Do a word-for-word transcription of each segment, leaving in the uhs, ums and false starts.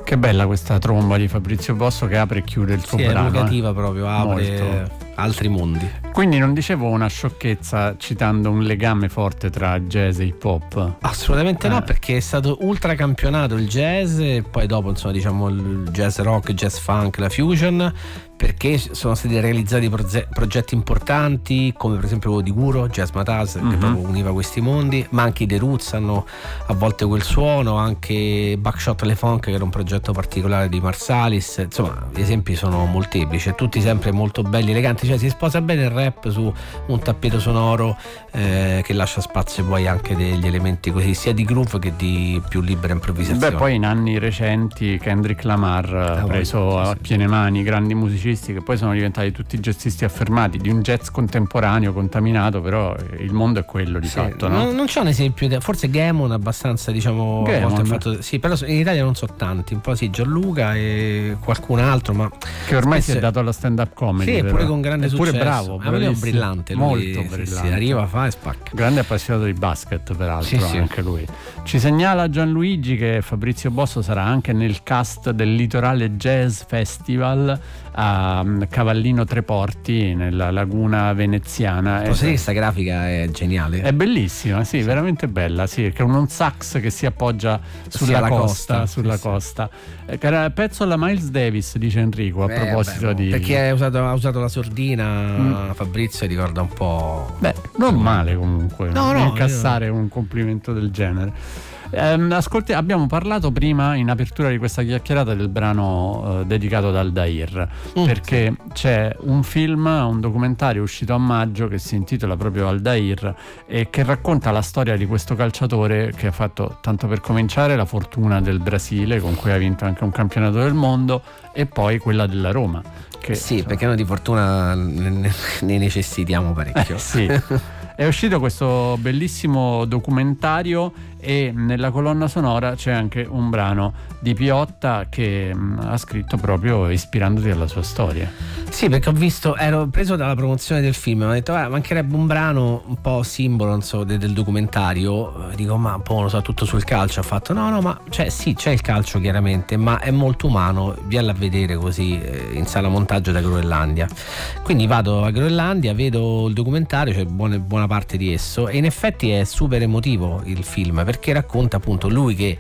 Che bella questa tromba di Fabrizio Bosso che apre e chiude il suo sì, brano. È evocativa eh. proprio, apre Molto. altri mondi. Quindi non dicevo una sciocchezza citando un legame forte tra jazz e hip hop? Assolutamente eh. no, perché è stato ultra campionato il jazz e poi dopo insomma diciamo il jazz rock, jazz funk, la fusion, perché sono stati realizzati proge- progetti importanti come per esempio quello di Guro, Jazz Mataz, mm-hmm. che proprio univa questi mondi, ma anche i The Roots hanno a volte quel suono, anche Buckshot Le Funk che era un progetto particolare di Marsalis, insomma gli esempi sono molteplici e tutti sempre molto belli, eleganti, cioè si sposa bene il rap su un tappeto sonoro eh, che lascia spazio poi anche degli elementi così sia di groove che di più libera improvvisazione. Beh, poi in anni recenti Kendrick Lamar ha ah, preso sì, a sì. piene mani grandi musicisti che poi sono diventati tutti jazzisti affermati di un jazz contemporaneo contaminato, però il mondo è quello di sì, fatto, no? Non, non c'è un esempio, forse Gammon abbastanza diciamo Gammon. Fatto, sì, però in Italia non so tanti, un po' sì Gianluca e qualcun altro, ma che ormai spesso... si è dato alla stand up comedy, sì, però. pure con grande Eppure successo. bravo, ma lui è un brillante, lui, molto sì, brillante, sì, arriva, fa e spacca. Grande appassionato di basket peraltro, sì, sì. anche lui. Ci segnala Gianluigi che Fabrizio Bosso sarà anche nel cast del Litorale Jazz Festival a Cavallino Treporti nella laguna veneziana. Posso dire che questa grafica è geniale, è bellissima, sì, sì. veramente bella, sì, che è un sax che si appoggia sulla sì, costa, costa, sulla sì, costa sì. Che era pezzo alla Miles Davis, dice Enrico, a eh, proposito beh, di perché ha usato, ha usato la sordina mm. Fabrizio, ricorda un po', beh, non male comunque no, no, incassare io... un complimento del genere. Um, ascolti, abbiamo parlato prima in apertura di questa chiacchierata del brano uh, dedicato ad Aldair, mm, perché sì. c'è un film, un documentario uscito a maggio che si intitola proprio Aldair e che racconta la storia di questo calciatore che ha fatto, tanto per cominciare, la fortuna del Brasile, con cui ha vinto anche un campionato del mondo, e poi quella della Roma che, sì, insomma... perché noi di fortuna ne, ne necessitiamo parecchio. eh, sì. È uscito questo bellissimo documentario e nella colonna sonora c'è anche un brano di Piotta che mh, ha scritto proprio ispirandoti alla sua storia. Sì, perché ho visto, ero preso dalla promozione del film, ho detto ah, mancherebbe un brano un po' simbolo, non so, del, del documentario. Dico ma un po' non so, tutto sul calcio. Ho fatto no no ma cioè sì, c'è il calcio chiaramente, ma è molto umano, viella a vedere così eh, in sala montaggio da Groenlandia. Quindi vado a Groenlandia, vedo il documentario, cioè buona, buona parte di esso, e in effetti è super emotivo il film perché racconta appunto lui che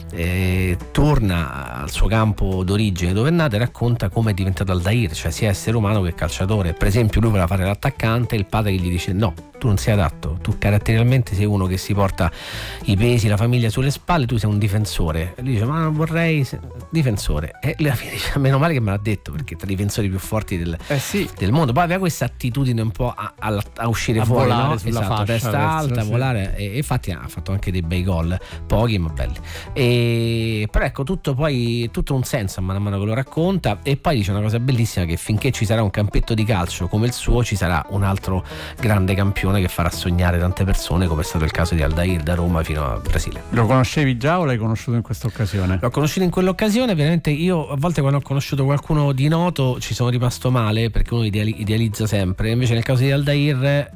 eh, torna al suo campo d'origine dove è nato e racconta come è diventato Aldair, cioè sia essere umano che calciatore. Per esempio lui voleva fare l'attaccante e il padre che gli dice no, tu non sei adatto, tu caratterialmente sei uno che si porta i pesi, la famiglia sulle spalle, tu sei un difensore. E lui dice ma non vorrei difensore, e alla fine dice meno male che me l'ha detto, perché tra i difensori più forti del, eh sì. del mondo. Poi aveva questa attitudine un po' a, a, a uscire a fuori, volare, no? sulla Esatto, fascia, testa verso, alta, sì. volare, e, e infatti ha fatto anche dei bei gol, pochi ma belli, e, però ecco tutto poi tutto un senso a mano a mano che lo racconta. E poi dice una cosa bellissima, che finché ci sarà un campetto di calcio come il suo ci sarà un altro grande campione che farà sognare tante persone, come è stato il caso di Aldair, da Roma fino al Brasile. Lo conoscevi già o l'hai conosciuto in questa occasione? L'ho conosciuto in quell'occasione, veramente io a volte quando ho conosciuto qualcuno di noto ci sono rimasto male, perché uno ideali- idealizza sempre, invece nel caso di Aldair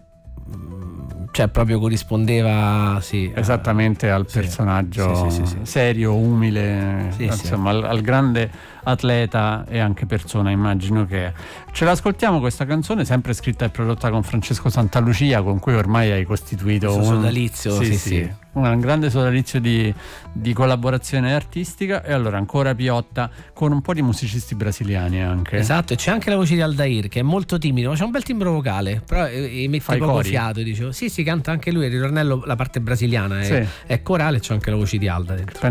cioè proprio corrispondeva sì, esattamente al sì, personaggio sì, sì, sì, sì. serio, umile, sì, insomma sì. Al, al grande atleta e anche persona, immagino che è. Ce l'ascoltiamo questa canzone, sempre scritta e prodotta con Francesco Santalucia, con cui ormai hai costituito questo un sodalizio, sì, sì, sì, sì. un grande sodalizio di, di collaborazione artistica. E allora ancora Piotta con un po' di musicisti brasiliani anche. Esatto, e c'è anche la voce di Aldair che è molto timido, ma c'è un bel timbro vocale, però eh, mette Fai poco cori? fiato, dicevo. Sì, si canta anche lui, il ritornello, la parte brasiliana è, sì. è corale, c'è anche la voce di Alda dentro.